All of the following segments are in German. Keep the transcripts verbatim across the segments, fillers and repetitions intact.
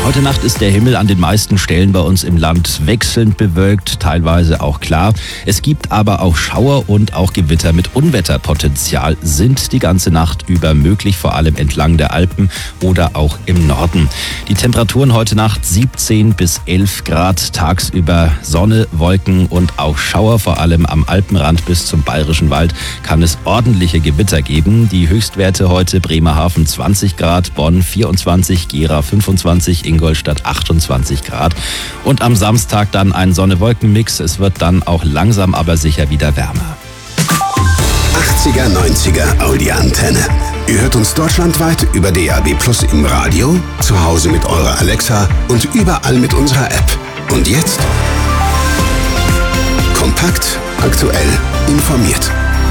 Heute Nacht ist der Himmel an den meisten Stellen bei uns im Land wechselnd bewölkt, teilweise auch klar. Es gibt aber auch Schauer und auch Gewitter mit Unwetterpotenzial sind die ganze Nacht über möglich, vor allem entlang der Alpen oder auch im Norden. Die Temperaturen heute Nacht siebzehn bis elf Grad, tagsüber Sonne, Wolken und auch Schauer, vor allem am Alpenrand bis zum Bayerischen Wald kann es ordentliche Gewitter geben. Die Höchstwerte heute Bremerhaven zwanzig Grad, Bonn vierundzwanzig, Gera fünfundzwanzig, Ingolstadt achtundzwanzig Grad. Und am Samstag dann ein Sonne-Wolken-Mix. Es wird dann auch langsam, aber sicher wieder wärmer. achtziger, neunziger Audi-Antenne. Ihr hört uns deutschlandweit über D A B Plus im Radio, zu Hause mit eurer Alexa und überall mit unserer App. Und jetzt kompakt, aktuell, informiert.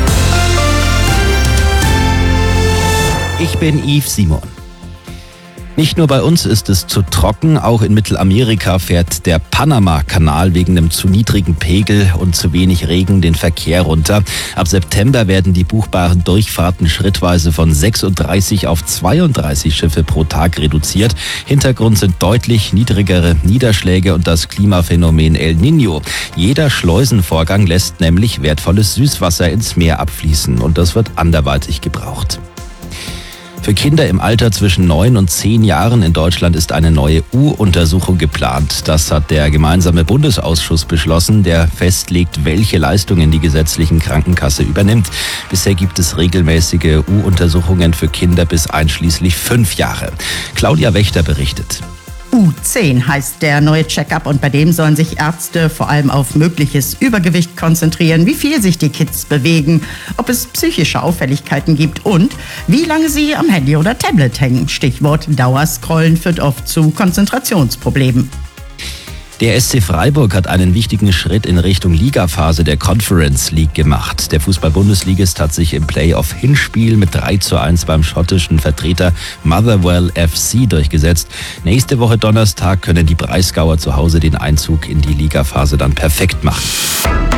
Ich bin Yves Simon. Nicht nur bei uns ist es zu trocken, auch in Mittelamerika fährt der Panama-Kanal wegen einem zu niedrigen Pegel und zu wenig Regen den Verkehr runter. Ab September werden die buchbaren Durchfahrten schrittweise von sechsunddreißig auf zweiunddreißig Schiffe pro Tag reduziert. Hintergrund sind deutlich niedrigere Niederschläge und das Klimaphänomen El Niño. Jeder Schleusenvorgang lässt nämlich wertvolles Süßwasser ins Meer abfließen und das wird anderweitig gebraucht. Für Kinder im Alter zwischen neun und zehn Jahren in Deutschland ist eine neue U-Untersuchung geplant. Das hat der gemeinsame Bundesausschuss beschlossen, der festlegt, welche Leistungen die gesetzliche Krankenkasse übernimmt. Bisher gibt es regelmäßige U-Untersuchungen für Kinder bis einschließlich fünf Jahre. Claudia Wächter berichtet. U zehn heißt der neue Check-up und bei dem sollen sich Ärzte vor allem auf mögliches Übergewicht konzentrieren, wie viel sich die Kids bewegen, ob es psychische Auffälligkeiten gibt und wie lange sie am Handy oder Tablet hängen. Stichwort Dauerscrollen führt oft zu Konzentrationsproblemen. Der S C Freiburg hat einen wichtigen Schritt in Richtung Ligaphase der Conference League gemacht. Der Fußball-Bundesligist hat sich im Playoff-Hinspiel mit drei zu eins beim schottischen Vertreter Motherwell F C durchgesetzt. Nächste Woche Donnerstag können die Breisgauer zu Hause den Einzug in die Ligaphase dann perfekt machen.